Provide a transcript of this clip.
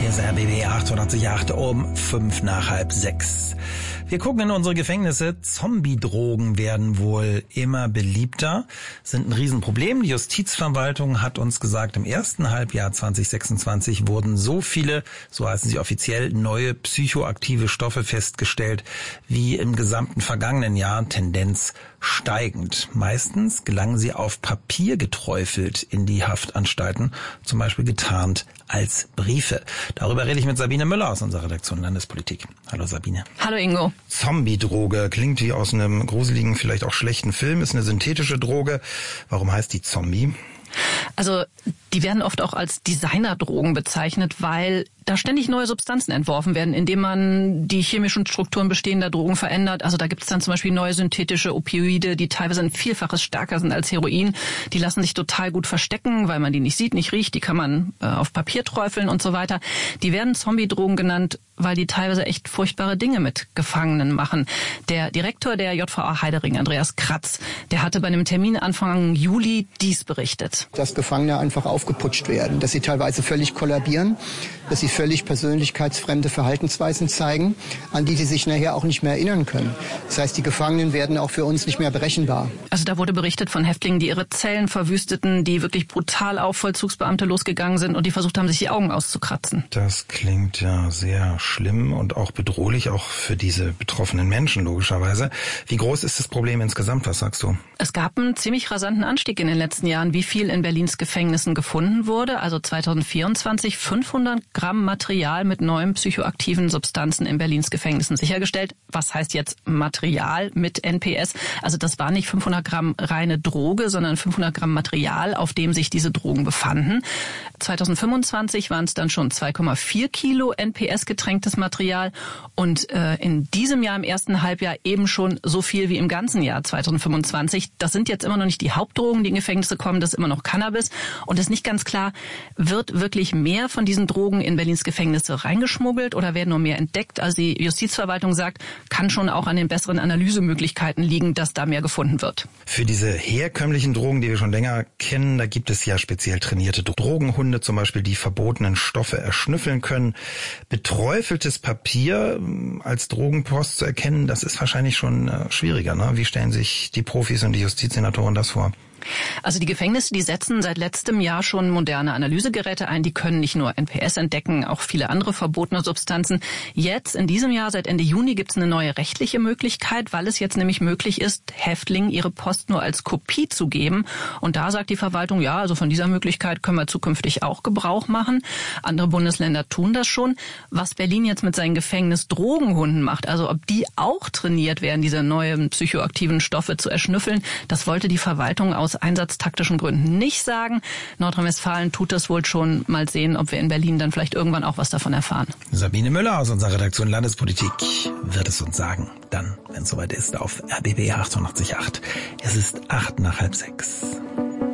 Hier ist RBB 888 um 5:05. Wir gucken in unsere Gefängnisse. Zombie-Drogen werden wohl immer beliebter, sind ein Riesenproblem. Die Justizverwaltung hat uns gesagt, im ersten Halbjahr 2026 wurden so viele, so heißen sie offiziell, neue psychoaktive Stoffe festgestellt wie im gesamten vergangenen Jahr, Tendenz steigend. Meistens gelangen sie auf Papier geträufelt in die Haftanstalten, zum Beispiel getarnt als Briefe. Darüber rede ich mit Sabine Müller aus unserer Redaktion Landespolitik. Hallo Sabine. Hallo Ingo. Zombie-Droge klingt wie aus einem gruseligen, vielleicht auch schlechten Film, ist eine synthetische Droge. Warum heißt die Zombie? Also die werden oft auch als Designerdrogen bezeichnet, weil da ständig neue Substanzen entworfen werden, indem man die chemischen Strukturen bestehender Drogen verändert. Also da gibt es dann zum Beispiel neue synthetische Opioide, die teilweise ein Vielfaches stärker sind als Heroin. Die lassen sich total gut verstecken, weil man die nicht sieht, nicht riecht. Die kann man auf Papier träufeln und so weiter. Die werden Zombie-Drogen genannt, weil die teilweise echt furchtbare Dinge mit Gefangenen machen. Der Direktor der JVA Heidering, Andreas Kratz, der hatte bei einem Termin Anfang Juli dies berichtet. Dass Gefangene einfach aufgeputscht werden, dass sie teilweise völlig kollabieren, dass sie völlig persönlichkeitsfremde Verhaltensweisen zeigen, an die sie sich nachher auch nicht mehr erinnern können. Das heißt, die Gefangenen werden auch für uns nicht mehr berechenbar. Also da wurde berichtet von Häftlingen, die ihre Zellen verwüsteten, die wirklich brutal auf Vollzugsbeamte losgegangen sind und die versucht haben, sich die Augen auszukratzen. Das klingt ja sehr schlimm und auch bedrohlich, auch für diese betroffenen Menschen logischerweise. Wie groß ist das Problem insgesamt, was sagst du? Es gab einen ziemlich rasanten Anstieg in den letzten Jahren, wie viel in Berlins Gefängnissen gefunden wurde. Also 2024 500 Gramm Material mit neuen psychoaktiven Substanzen in Berlins Gefängnissen sichergestellt. Was heißt jetzt Material mit NPS? Also das war nicht 500 Gramm reine Droge, sondern 500 Gramm Material, auf dem sich diese Drogen befanden. 2025 waren es dann schon 2,4 Kilo NPS getränktes Material und in diesem Jahr im ersten Halbjahr eben schon so viel wie im ganzen Jahr 2025. Das sind jetzt immer noch nicht die Hauptdrogen, die in Gefängnisse kommen, das ist immer noch Cannabis und es ist nicht ganz klar, wird wirklich mehr von diesen Drogen in Berlins Gefängnisse reingeschmuggelt oder werden nur mehr entdeckt? Also die Justizverwaltung sagt, kann schon auch an den besseren Analysemöglichkeiten liegen, dass da mehr gefunden wird. Für diese herkömmlichen Drogen, die wir schon länger kennen, da gibt es ja speziell trainierte Drogenhunde, zum Beispiel, die verbotenen Stoffe erschnüffeln können. Beträufeltes Papier als Drogenpost zu erkennen, das ist wahrscheinlich schon schwieriger, ne? Wie stellen sich die Profis und die Justizsenatoren das vor? Also die Gefängnisse, die setzen seit letztem Jahr schon moderne Analysegeräte ein. Die können nicht nur NPS entdecken, auch viele andere verbotene Substanzen. Jetzt, in diesem Jahr, seit Ende Juni, gibt es eine neue rechtliche Möglichkeit, weil es jetzt nämlich möglich ist, Häftlingen ihre Post nur als Kopie zu geben. Und da sagt die Verwaltung, ja, also von dieser Möglichkeit können wir zukünftig auch Gebrauch machen. Andere Bundesländer tun das schon. Was Berlin jetzt mit seinen Gefängnis-Drogenhunden macht, also ob die auch trainiert werden, diese neuen psychoaktiven Stoffe zu erschnüffeln, das wollte die Verwaltung aus einsatztaktischen Gründen nicht sagen. Nordrhein-Westfalen tut das wohl schon. Mal sehen, ob wir in Berlin dann vielleicht irgendwann auch was davon erfahren. Sabine Müller aus unserer Redaktion Landespolitik wird es uns sagen. Dann, wenn es soweit ist, auf RBB 888. Es ist 5:08.